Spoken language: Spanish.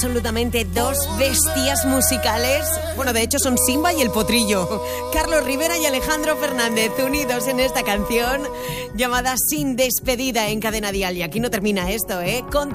Absolutamente dos bestias musicales. Bueno, de hecho son Simba y el Potrillo. Carlos Rivera y Alejandro Fernández unidos en esta canción llamada Sin Despedida en Cadena Dial. Y aquí no termina esto, ¿eh?